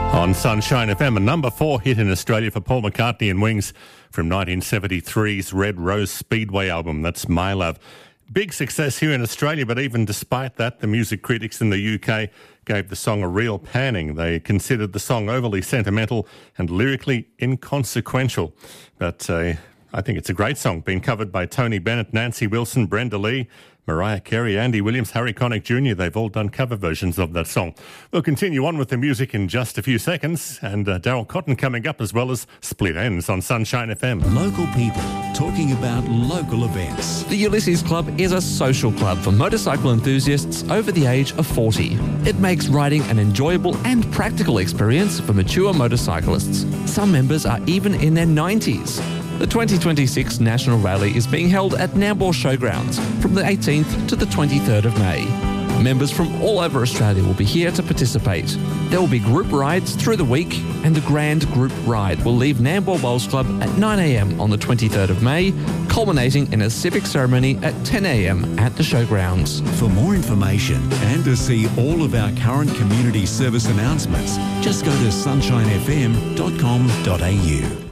On Sunshine FM, a number 4 hit in Australia for Paul McCartney and Wings from 1973's Red Rose Speedway album. That's My Love. Big success here in Australia, but even despite that, the music critics in the UK gave the song a real panning. They considered the song overly sentimental and lyrically inconsequential. But I think it's a great song, being covered by Tony Bennett, Nancy Wilson, Brenda Lee, Mariah Carey, Andy Williams, Harry Connick Jr. They've all done cover versions of that song. We'll continue on with the music in just a few seconds, and Daryl Cotton coming up, as well as Split Ends on Sunshine FM. Local people talking about local events. The Ulysses Club is a social club for motorcycle enthusiasts over the age of 40. It makes riding an enjoyable and practical experience for mature motorcyclists. Some members are even in their 90s. The 2026 National Rally is being held at Nambour Showgrounds from the 18th to the 23rd of May. Members from all over Australia will be here to participate. There will be group rides through the week, and the Grand Group Ride will leave Nambour Bowls Club at 9 a.m. on the 23rd of May, culminating in a civic ceremony at 10 a.m. at the showgrounds. For more information and to see all of our current community service announcements, just go to sunshinefm.com.au.